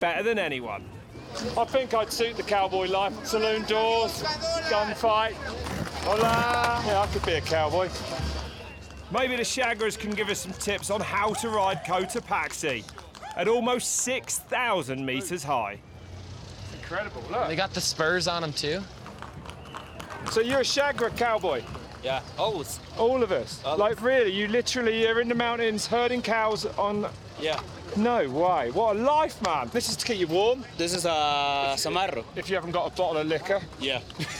better than anyone. I think I'd suit the cowboy life. Saloon doors, gunfight. Hola! Yeah, I could be a cowboy. Maybe the Chagras can give us some tips on how to ride Cotopaxi at almost 6,000 metres high. It's incredible, look. They got the spurs on them too. So you're a Chagra cowboy? Yeah, always. All of us? Like really, you literally are in the mountains herding cows on... Yeah. No way. What a life, man. This is to keep you warm. This is a Samarro. If you haven't got a bottle of liquor. Yeah.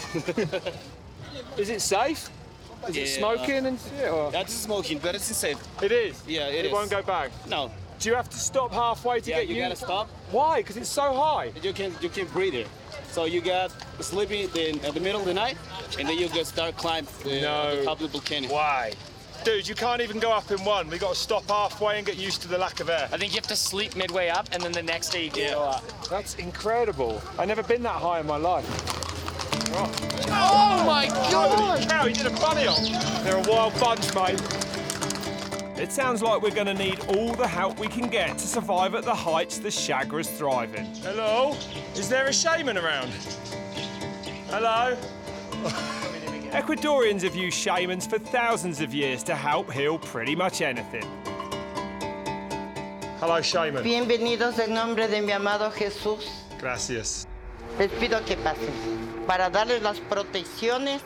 Is it safe? Is it smoking and shit? Or? That is smoking, but it's safe. It is? Yeah, it is. It won't go back? No. Do you have to stop halfway to get you gotta stop. Why? Because it's so high. You can't breathe it. So you got sleeping at the middle of the night, and then you go start climb the top of the volcano. Why? Dude, you can't even go up in one. We got to stop halfway and get used to the lack of air. I think you have to sleep midway up, and then the next day you can go up. That's incredible. I've never been that high in my life. Oh my God! Holy cow, he did a bunny hop. They're a wild bunch, mate. It sounds like we're going to need all the help we can get to survive at the heights the Chagras thrive in. Hello? Is there a shaman around? Hello? Ecuadorians have used shamans for thousands of years to help heal pretty much anything. Hello, shaman. Bienvenidos en nombre de mi amado Jesús. Gracias. Les pido que pasen para darles las protecciones.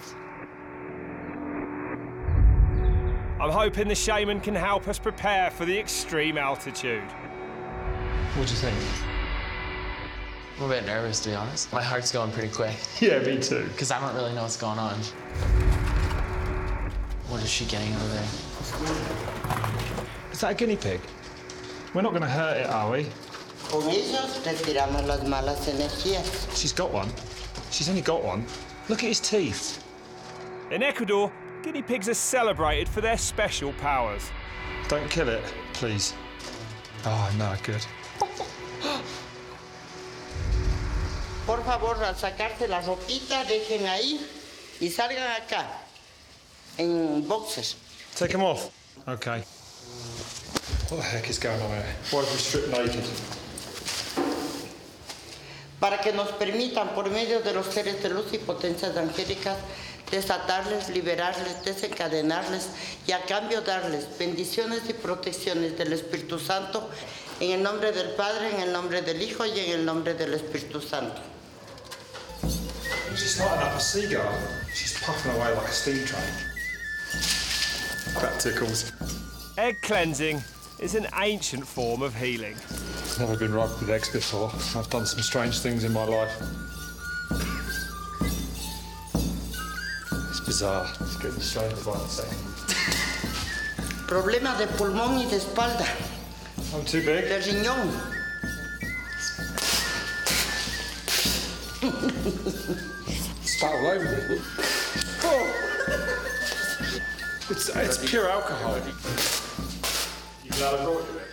I'm hoping the shaman can help us prepare for the extreme altitude. What'd you think? I'm a bit nervous, to be honest. My heart's going pretty quick. Yeah, me too. Because I don't really know what's going on. What is she getting over there? Is that a guinea pig? We're not going to hurt it, are we? Con ellos retiramos las malas energías. She's got one. She's only got one. Look at his teeth. In Ecuador, guinea pigs are celebrated for their special powers. Don't kill it, please. Oh, no, good. Por favor, al sacarse la ropita, dejen ahí y salgan acá, en boxers. Take them off. Okay. What the heck is going on here? Why are we stripped naked? Para que nos permitan, por medio de los seres de luz y potencias angélicas, desatarles, liberarles, desencadenarles y a cambio darles bendiciones y protecciones del Espíritu Santo en el nombre del Padre, en el nombre del Hijo y en el nombre del Espíritu Santo. She's lighting up a seagull. She's puffing away like a steam train. That tickles. Egg cleansing is an ancient form of healing. I've never been rubbed with eggs before. I've done some strange things in my life. It's bizarre. It's getting strange by the second. Problemas de pulmón y de espalda, I'm too big. de riñón. Spat all over me. Oh. It's pure alcohol. You glad I brought you it?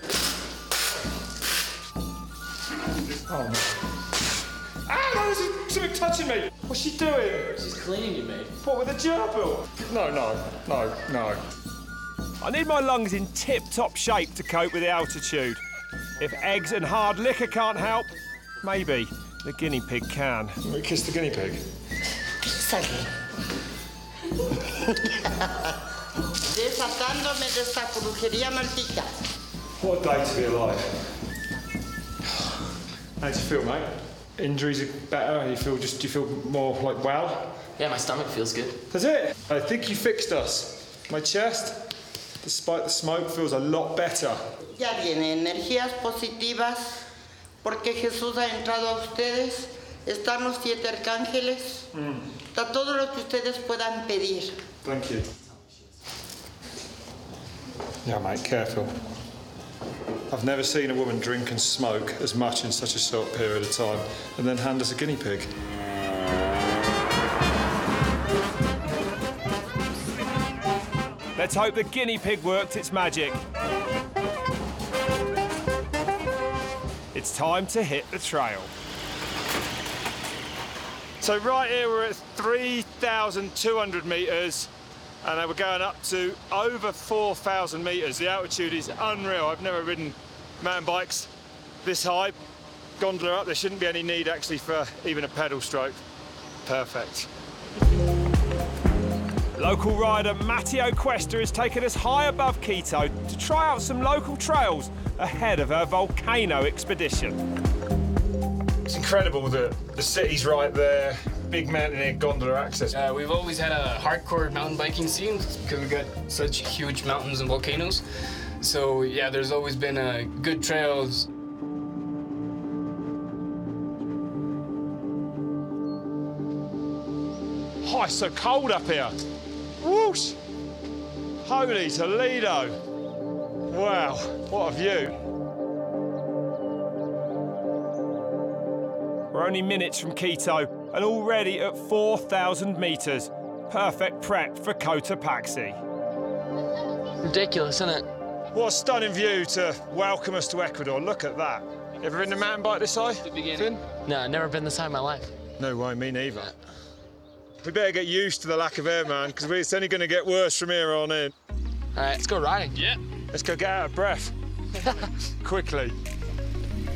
Oh no. Ah, no, there's something touching me. What's she doing? She's cleaning you, mate. What, with a gerbil? No. I need my lungs in tip-top shape to cope with the altitude. If eggs and hard liquor can't help, maybe the guinea pig can. Let me kiss the guinea pig. Salí. Desatándome de esta brujería maldita. What a day to be alive. How do you feel, mate? Injuries are better? Do you feel more like well? Yeah, my stomach feels good. That's it. I think you fixed us. My chest, despite the smoke, feels a lot better. Ya vienen energías positivas porque Jesús ha entrado a ustedes. Están los 7 arcángeles. Está todo lo que ustedes puedan pedir. Thank you. Yeah, mate, careful. I've never seen a woman drink and smoke as much in such a short period of time and then hand us a guinea pig. Let's hope the guinea pig worked its magic. It's time to hit the trail. So right here we're at 3,200 metres and we're going up to over 4,000 metres. The altitude is unreal. I've never ridden mountain bikes this high. gondola up, there shouldn't be any need actually for even a pedal stroke. Perfect. Local rider Matteo Cuesta has taken us high above Quito to try out some local trails ahead of her volcano expedition. It's incredible that the city's right there, big mountaineer gondola access. We've always had a hardcore mountain biking scene because we've got such huge mountains and volcanoes. So yeah, there's always been good trails. Oh, it's so cold up here. Whoosh! Holy Toledo! Wow, what a view. We're only minutes from Quito and already at 4,000 metres. Perfect prep for Cotopaxi. Ridiculous, isn't it? What a stunning view to welcome us to Ecuador. Look at that. Ever ridden a mountain bike this high, Finn? No, I've never been this high in my life. No way, me neither. We better get used to the lack of air, man, because it's only going to get worse from here on in. All right, let's go riding. Yeah. Let's go get out of breath. Quickly.